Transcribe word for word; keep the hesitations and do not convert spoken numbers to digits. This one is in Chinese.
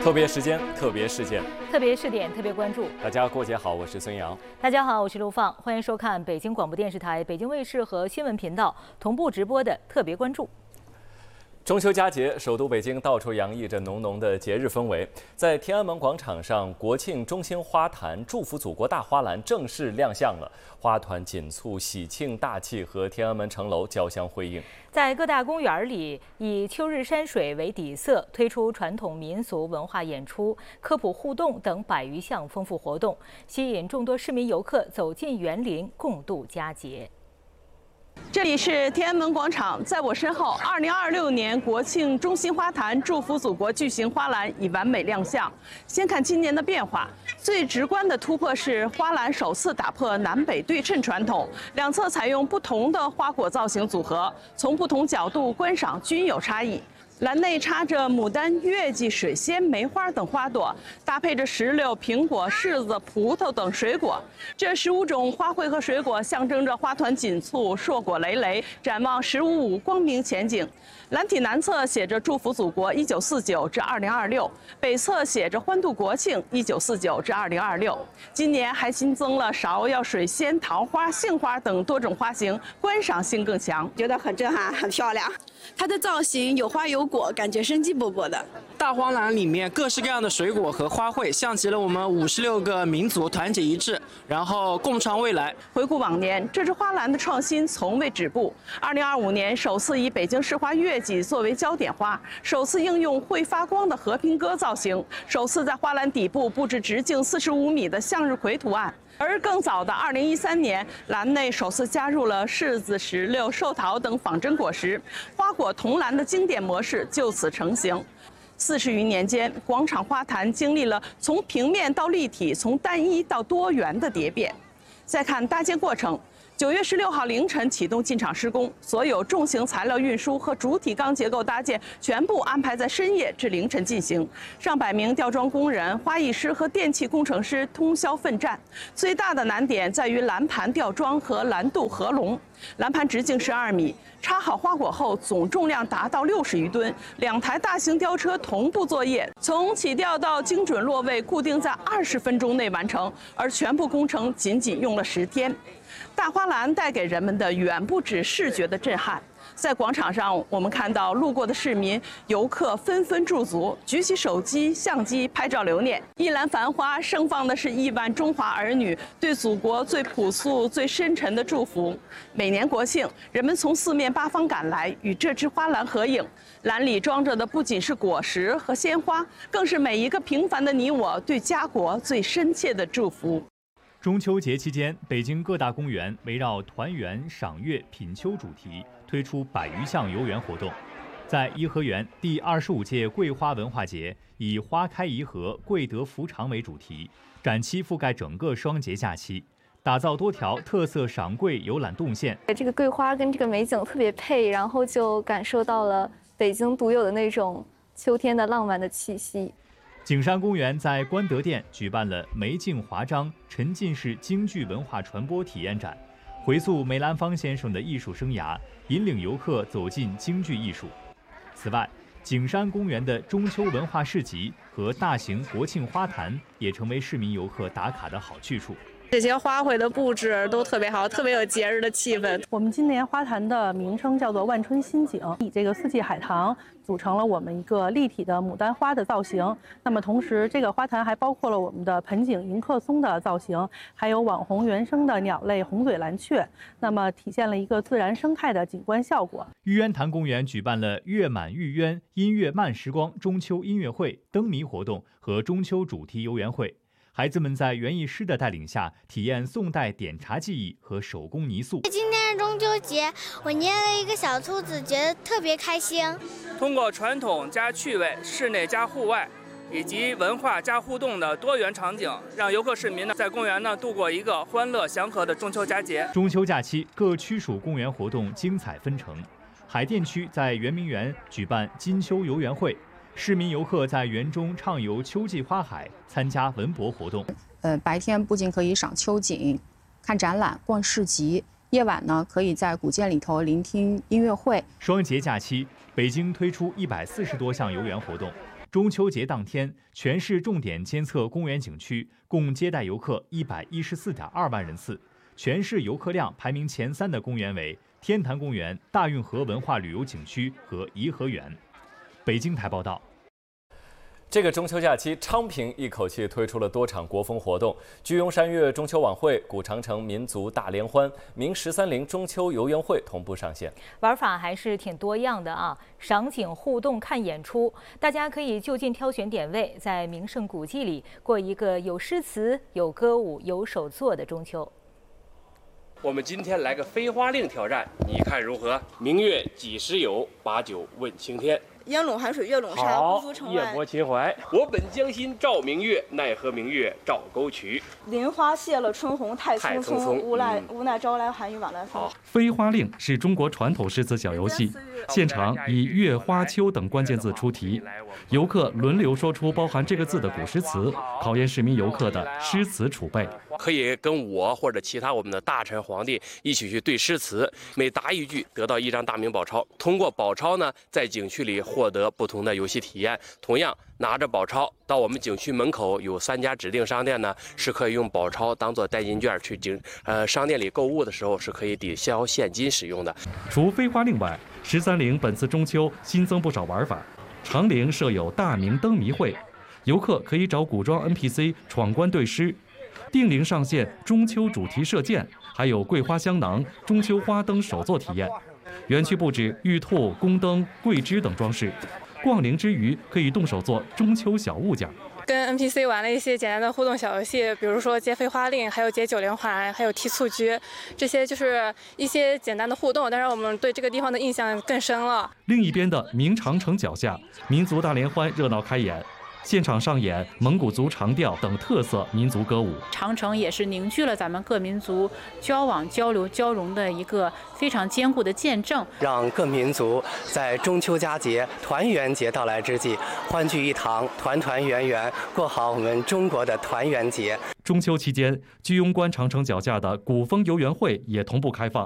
特别时间，特别事件， 特别试点，特别关注。 大家过节好，我是孙杨。 大家好，我是陆放，欢迎收看北京广播电视台、北京卫视和新闻频道同步直播的特别关注。 中秋佳节，首都北京到处洋溢着浓浓的节日氛围。在天安门广场上，国庆中心花坛“祝福祖国”大花篮正式亮相了，花团锦簇，喜庆大气和天安门城楼交相辉映。 在各大公园里，以秋日山水为底色，推出传统民俗文化演出、科普互动等百余项丰富活动，吸引众多市民游客走进园林，共度佳节。 这里是天安门广场，在我身后，二零二六年国庆中心花坛“祝福祖国”巨型花篮已完美亮相。先看今年的变化，最直观的突破是花篮首次打破南北对称传统，两侧采用不同的花果造型组合，从不同角度观赏均有差异。篮内插着牡丹、月季、水仙、梅花等花朵，搭配着石榴、苹果、柿子、葡萄等水果。这十五种花卉和水果象征着花团锦簇、硕果累累，展望“十五五”光明前景。篮体南侧写着“祝福祖国一九四九至二零二六”，北侧写着“欢度国庆一九四九至二零二六”。今年还新增了芍药、水仙、桃花、杏花等多种花型，观赏性更强， 觉得很震撼，很漂亮。它的造型有花有果，感觉生机勃勃的。 大花篮里面各式各样的水果和花卉，像极了我们五十六个民族团结一致，然后共创未来。 回顾往年，这只花篮的创新从未止步。二零二五年首次以北京市花月季作为焦点花，首次应用会发光的和平鸽造型，首次在花篮底部布置直径四十五米的向日葵图案。而更早的二零一三年，篮内首次加入了柿子、石榴、寿桃等仿真果实，花果同篮的经典模式就此成型。四十余年间，广场花坛经历了从平面到立体、从单一到多元的蝶变。再看搭建过程。九月十六号凌晨启动进场施工，所有重型材料运输和主体钢结构搭建全部安排在深夜至凌晨进行。上百名吊装工人、花艺师和电气工程师通宵奋战。最大的难点在于篮盘吊装和篮肚合拢。篮盘直径十二米，插好花果后总重量达到六十余吨，两台大型吊车同步作业，从起吊到精准落位，固定在二十分钟内完成，而全部工程仅仅用了十天。大花篮带给人们的远不止视觉的震撼。在广场上，我们看到路过的市民、游客纷纷驻足，举起手机、相机拍照留念。一篮繁花盛放的是亿万中华儿女对祖国最朴素、最深沉的祝福。每年国庆，人们从四面八方赶来，与这只花篮合影。篮里装着的不仅是果实和鲜花，更是每一个平凡的你我对家国最深切的祝福。 中秋节期间，北京各大公园围绕团圆、赏月、品秋主题，推出百余项游园活动。在颐和园，第二十五届桂花文化节以“花开颐和，贵德福长”为主题，展期覆盖整个双节假期，打造多条特色赏桂游览动线。 这个桂花跟这个美景特别配，然后就感受到了北京独有的那种秋天的浪漫的气息。 景山公园在官德殿举办了梅敬华章沉浸式京剧文化传播体验展，回溯梅兰芳先生的艺术生涯，引领游客走进京剧艺术。此外，景山公园的中秋文化市集和大型国庆花坛也成为市民游客打卡的好去处。 这些花卉的布置都特别好，特别有节日的气氛。 我们今年花坛的名称叫做万春新景，以这个四季海棠组成了我们一个立体的牡丹花的造型。那么同时，这个花坛还包括了我们的盆景迎客松的造型，还有网红原生的鸟类红嘴蓝雀，那么体现了一个自然生态的景观效果。 玉渊潭公园举办了月满玉渊音乐慢时光中秋音乐会、灯谜活动和中秋主题游园会。孩子们在园艺师的带领下，体验宋代点茶技艺和手工泥塑。 今天是中秋节，我捏了一个小兔子，觉得特别开心。 通过传统加趣味、室内加户外，以及文化加互动的多元场景，让游客市民呢在公园呢度过一个欢乐祥和的中秋佳节。 中秋假期，各区属公园活动精彩纷呈。海淀区在圆明园举办金秋游园会。市民游客在园中畅游秋季花海，参加文博活动。 呃，白天不仅可以赏秋景、看展览、逛市集，夜晚呢可以在古建里头聆听音乐会。 双节假期， 北京推出一百四十多项游园活动。中秋节当天，全市重点监测公园景区，共接待游客一百一十四点二万人次。全市游客量排名前三的公园为天坛公园、大运河文化旅游景区和颐和园。北京台报道。 这个中秋假期，昌平一口气推出了多场国风活动：居庸山岳中秋晚会、古长城民族大联欢、明十三陵中秋游园会同步上线。 玩法还是挺多样的啊，赏景、互动、看演出，大家可以就近挑选点位，在名胜古迹里过一个有诗词、有歌舞、有手作的中秋。 我们今天来个飞花令挑战，你看如何？明月几时有？把酒问青天。 烟笼寒水月笼沙，不足城外。 夜泊秦淮。我本将心照明月，奈何明月照沟渠。 林花谢了春红太匆匆， 匆匆无奈、 嗯、 无奈朝来寒雨晚来风。 飞花令是中国传统诗词小游戏，现场以月、花、秋等关键字出题，游客轮流说出包含这个字的古诗词，考验市民游客的诗词储备。 可以跟我或者其他我们的大臣皇帝一起去对诗词，每答一句得到一张大明宝钞。通过宝钞呢，在景区里获得不同的游戏体验。同样拿着宝钞到我们景区门口有三家指定商店呢，是可以用宝钞当做代金券去景呃商店里购物的时候是可以抵消现金使用的。 除飞花令外，十三陵本次中秋新增不少玩法。长陵设有大明灯谜会，游客可以找古装 N P C 闯关对诗。定陵上线中秋主题射箭，还有桂花香囊、中秋花灯手作体验。园区布置玉兔、宫灯、桂枝等装饰。逛陵之余，可以动手做中秋小物件。 跟 N P C 玩了一些简单的互动小游戏，比如说接飞花令，还有接九连环，还有踢蹴鞠，这些就是一些简单的互动，但是我们对这个地方的印象更深了。 另一边的明长城脚下，民族大联欢热闹开演。现场上演蒙古族长调等特色民族歌舞。 长城也是凝聚了咱们各民族交往、交流、交融的一个非常坚固的见证， 让各民族在中秋佳节、团圆节到来之际，欢聚一堂，团团圆圆，过好我们中国的团圆节。 中秋期间，居庸关长城脚下的古风游园会也同步开放。